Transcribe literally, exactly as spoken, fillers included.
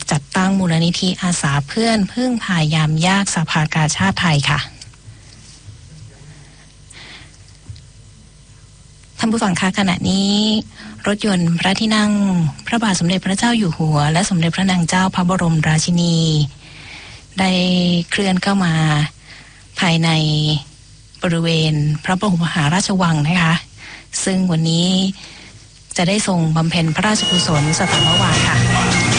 จัดตั้งมูลนิธิอาสาเพื่อนพึ่งพายามยากสภากาชาดไทยค่ะท่านผู้ฟังคะขณะนี้รถยนต์พระที่นั่งพระบาทสมเด็จพระเจ้าอยู่หัวและสมเด็จพระนางเจ้าพระบรมราชินีได้เคลื่อนเข้ามาภายในบริเวณพระบรมมหาราชวังนะคะซึ่งวันนี้จะได้ทรงบำเพ็ญพระราชกุศลสถานวาค่ะ